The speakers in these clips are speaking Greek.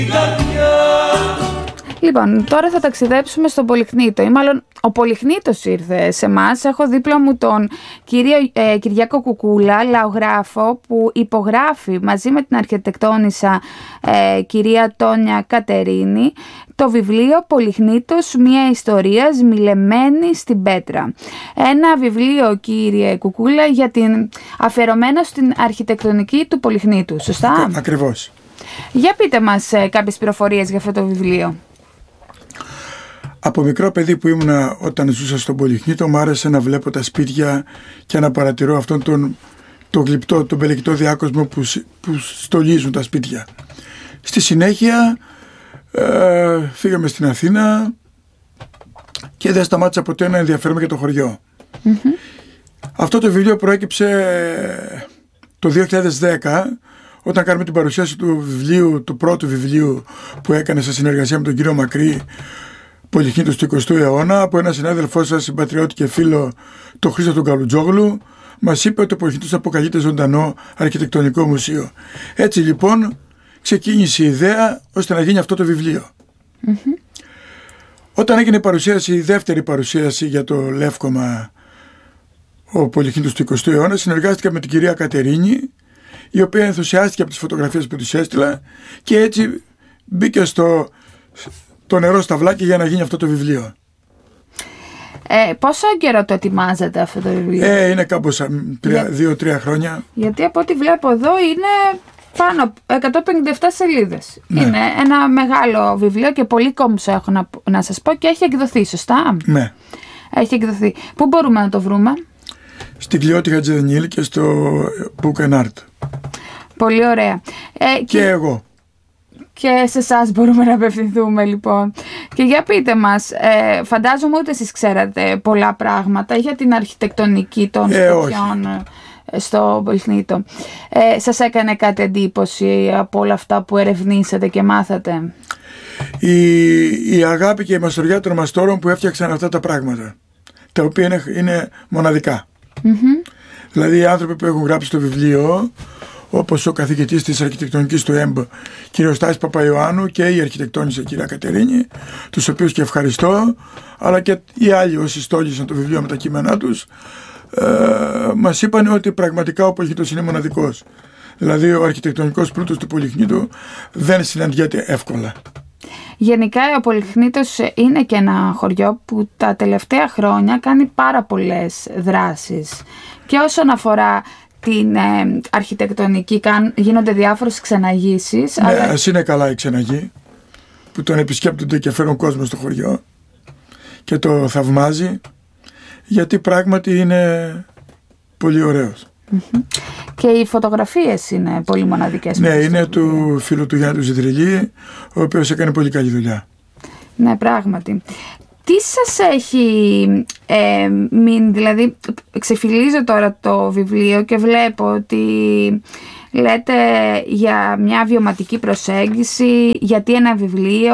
Λοιπόν, τώρα θα ταξιδέψουμε στον Πολυχνήτο, ή μάλλον ο Πολυχνήτος ήρθε σε εμάς. Έχω δίπλα μου τον κύριο Κυριάκο Κουκούλα, λαογράφο, που υπογράφει μαζί με την αρχιτεκτόνισσα κυρία Τόνια Κατερίνη το βιβλίο «Πολυχνήτος, μια ιστορία σμιλεμένη στην πέτρα». Ένα βιβλίο, κύριε Κουκούλα, αφιερωμένο στην αρχιτεκτονική του Πολυχνήτου, σωστά? Ακριβώς. Για πείτε μας κάποιες πληροφορίες για αυτό το βιβλίο. Από μικρό παιδί που ήμουνα όταν ζούσα στον Πολυχνήτο, μου άρεσε να βλέπω τα σπίτια και να παρατηρώ αυτόν τον γλυπτό, τον πελεκητό διάκοσμο που στολίζουν τα σπίτια. Στη συνέχεια φύγαμε στην Αθήνα και δεν σταμάτησα ποτέ να ενδιαφέρομαι για το χωριό. Αυτό το βιβλίο προέκυψε το 2010, όταν κάνουμε την παρουσίαση του πρώτου βιβλίου που έκανε σε συνεργασία με τον κύριο Μακρύ, Πολυχνήτος του 20ου αιώνα, από ένα συνάδελφό σας, συμπατριώτη και φίλο, τον Χρήστο τον Καλουτζόγλου, μας είπε ότι ο Πολυχνήτος αποκαλείται ζωντανό αρχιτεκτονικό μουσείο. Έτσι λοιπόν ξεκίνησε η ιδέα ώστε να γίνει αυτό το βιβλίο. Όταν έγινε η δεύτερη παρουσίαση για το Λεύκομα, ο Πολυχνήτος του 20ου αιώνα, συνεργάστηκα με την κυρία Κατερίνη, η οποία ενθουσιάστηκε από τις φωτογραφίες που της έστειλα και έτσι μπήκε το νερό στα βλάκια για να γίνει αυτό το βιβλίο. Πόσο καιρό το ετοιμάζετε αυτό το βιβλίο? Είναι κάπως 2-3 χρόνια. Γιατί από ό,τι βλέπω εδώ είναι πάνω 157 σελίδες. Ναι. Είναι ένα μεγάλο βιβλίο και πολύ κόμψο, έχω να σας πω, και έχει εκδοθεί, σωστά? Ναι. Έχει εκδοθεί. Πού μπορούμε να το βρούμε? Στην Κλειώτη Χατζηδανίλη και στο Book and Art. Πολύ ωραία. Και εγώ. Και σε εσάς μπορούμε να απευθυνθούμε, λοιπόν. Και για πείτε μας, φαντάζομαι ούτε εσείς ξέρατε πολλά πράγματα για την αρχιτεκτονική των σπιτιών στο Πολυχνήτο. Σας έκανε κάτι εντύπωση από όλα αυτά που ερευνήσατε και μάθατε? Η αγάπη και η μαστοριά των μαστόρων που έφτιαξαν αυτά τα πράγματα, τα οποία είναι μοναδικά. Δηλαδή οι άνθρωποι που έχουν γράψει το βιβλίο, όπως ο καθηγητής της αρχιτεκτονικής του ΕΜΠ, κ. Στάσης Παπαϊωάννου, και η αρχιτεκτόνισσα κυρία Κατερίνη, τους οποίους και ευχαριστώ, αλλά και οι άλλοι όσοι στόλισαν το βιβλίο με τα κείμενά τους, μας είπαν ότι πραγματικά ο Πολυχνήτος είναι μοναδικός. Δηλαδή ο αρχιτεκτονικός πλούτος του Πολυχνήτου δεν συναντιέται εύκολα. Γενικά ο Πολυχνήτος είναι και ένα χωριό που τα τελευταία χρόνια κάνει πάρα πολλές δράσεις. Και όσον αφορά την αρχιτεκτονική, γίνονται διάφορες ξεναγήσεις. Ναι, αλλά ας είναι καλά οι ξεναγοί που τον επισκέπτονται και φέρουν κόσμο στο χωριό και το θαυμάζει, γιατί πράγματι είναι πολύ ωραίος. Και οι φωτογραφίες είναι πολύ μοναδικές. Ναι, είναι του φίλου του Γιάννη του Ζητριλή, ο οποίος έκανε πολύ καλή δουλειά. Ναι, πράγματι. Τι σας έχει μείνει, δηλαδή ξεφυλίζω τώρα το βιβλίο και βλέπω ότι λέτε για μια βιωματική προσέγγιση, γιατί ένα βιβλίο,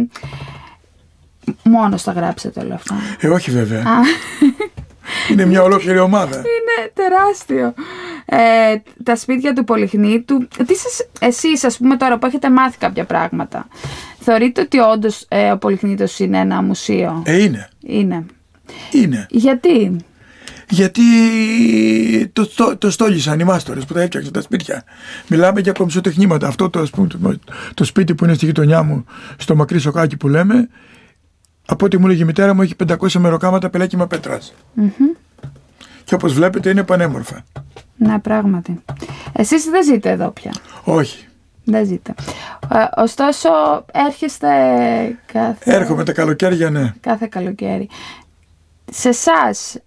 μόνος τα γράψετε όλα αυτά? Όχι βέβαια. Είναι μια ολόκληρη ομάδα. Είναι τεράστιο. Τα σπίτια του Πολυχνήτου. Εσείς, ας πούμε, τώρα που έχετε μάθει κάποια πράγματα, θεωρείτε ότι όντως ο Πολυχνήτος είναι ένα μουσείο? Είναι. Γιατί? Γιατί το στόλισαν οι μάστορες που τα έφτιαξαν τα σπίτια. Μιλάμε για κομψοτεχνήματα. Αυτό το σπίτι που είναι στη γειτονιά μου, στο Μακρύ Σοκάκι που λέμε, από ό,τι μου λέγει η μητέρα μου, έχει 500 μεροκάματα πελέκιμα πέτρας. Και όπως βλέπετε είναι πανέμορφα. Ναι, πράγματι. Εσείς δεν ζείτε εδώ πια? Όχι. Δεν ζείτε. Ωστόσο έρχεστε Έρχομαι τα καλοκαίρια, ναι. Κάθε καλοκαίρι. Σε εσάς,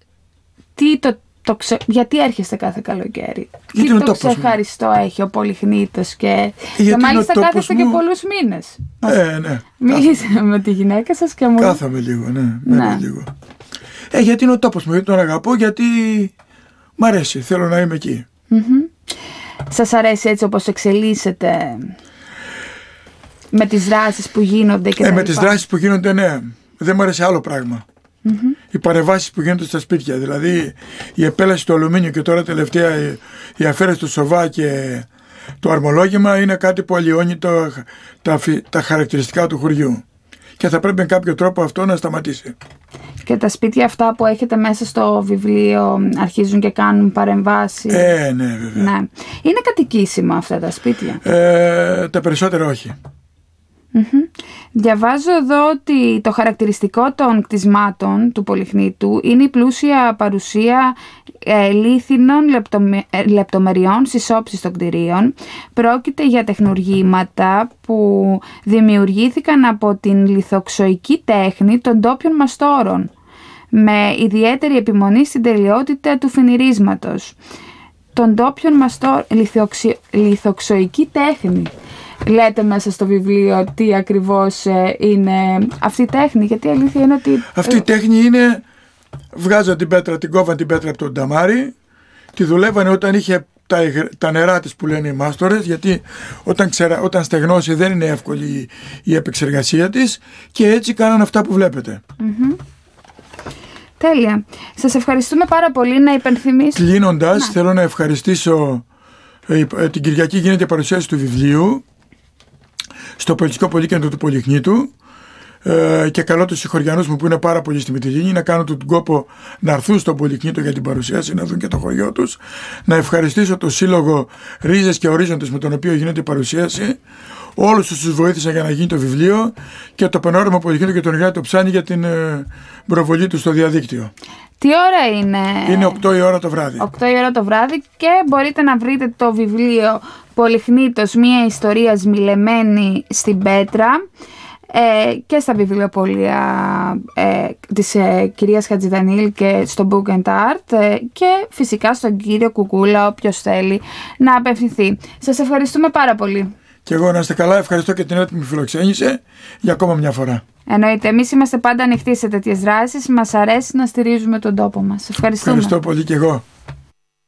γιατί έρχεστε κάθε καλοκαίρι? Γιατί τι το ξεχαριστό έχει ο Πολυχνήτος και μάλιστα κάθεστε και πολλούς μήνες? Ναι. Μίλησα με τη γυναίκα σας και μου... Κάθαμε λίγο, ναι. Λίγο. Γιατί είναι ο τόπος μου, γιατί τον αγαπώ, γιατί μ' αρέσει, θέλω να είμαι εκεί. Σας αρέσει έτσι όπως εξελίσσεται, με τις δράσεις που γίνονται και με τις δράσεις που γίνονται, ναι. Δεν μου αρέσει άλλο πράγμα. Οι παρεμβάσεις που γίνονται στα σπίτια, δηλαδή η επέλαση του αλουμίνιου και τώρα τελευταία η αφαίρεση του σοβά και το αρμολόγημα είναι κάτι που αλλοιώνει τα χαρακτηριστικά του χωριού και θα πρέπει με κάποιο τρόπο αυτό να σταματήσει. Και τα σπίτια αυτά που έχετε μέσα στο βιβλίο αρχίζουν και κάνουν παρεμβάσεις. Ναι, βέβαια. Ναι. Είναι κατοικήσιμα αυτά τα σπίτια? Τα περισσότερα όχι. Διαβάζω εδώ ότι το χαρακτηριστικό των κτισμάτων του Πολυχνήτου είναι η πλούσια παρουσία λίθινων λεπτομεριών στις όψεις των κτηρίων. Πρόκειται για τεχνουργήματα που δημιουργήθηκαν από την λιθοξοϊκή τέχνη των ντόπιων μαστόρων, με ιδιαίτερη επιμονή στην τελειότητα του φινιρίσματος. Των ντόπιων μαστόρων, λιθοξοϊκή τέχνη. Λέτε μέσα στο βιβλίο τι ακριβώς είναι αυτή η τέχνη? Γιατί η αλήθεια είναι ότι... Αυτή η τέχνη είναι, βγάζαν την πέτρα, την κόβαν την πέτρα από τον νταμάρι, τη δουλεύανε όταν είχε τα νερά της που λένε οι μάστορες, γιατί όταν στεγνώσει δεν είναι εύκολη η επεξεργασία της, και έτσι κάναν αυτά που βλέπετε. Τέλεια. Σας ευχαριστούμε πάρα πολύ. Να υπενθυμίσω... Κλείνοντας, θέλω να ευχαριστήσω, την Κυριακή γίνεται η παρουσίαση του βιβλίου στο Πολιτιστικό Πολύκεντρο του Πολυχνήτου, και καλώ τους συγχωριανούς μου που είναι πάρα πολύ στη Μυτιλήνη να κάνουν τον κόπο να έρθουν στο Πολυχνήτο για την παρουσίαση, να δουν και το χωριό τους. Να ευχαριστήσω το Σύλλογο Ρίζες και Ορίζοντες με τον οποίο γίνεται η παρουσίαση, όλους τους βοήθησαν για να γίνει το βιβλίο, και το Πανόρμο Πολυχνήτο και τον Ιγνάτιο Ψάνη για την προβολή του στο διαδίκτυο. Τι ώρα είναι? Είναι 8 η ώρα το βράδυ. 8 η ώρα το βράδυ, και μπορείτε να βρείτε το βιβλίο Πολυχνήτος, μια ιστορία σμιλεμένη στην πέτρα, και στα βιβλιοπωλεία της κυρίας Χατζηδανίλ και στο Book and Art, και φυσικά στον κύριο Κουκούλα, όποιος θέλει να απευθυνθεί. Σας ευχαριστούμε πάρα πολύ. Και εγώ να είστε καλά, ευχαριστώ και την έτοιμη που με φιλοξένησε για ακόμα μια φορά. Εννοείται, εμείς είμαστε πάντα ανοιχτοί σε τέτοιες δράσεις, μας αρέσει να στηρίζουμε τον τόπο μας. Ευχαριστούμε. Ευχαριστώ πολύ και εγώ.